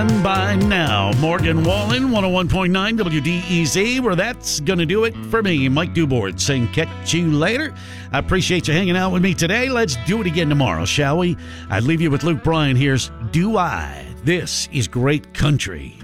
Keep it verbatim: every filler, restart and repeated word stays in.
done by now. Morgan Wallen, one oh one point nine W D E Z, where that's going to do it for me. Mike Dubord saying catch you later. I appreciate you hanging out with me today. Let's do it again tomorrow, shall we? I leave you with Luke Bryan. Here's Do I. This is great country.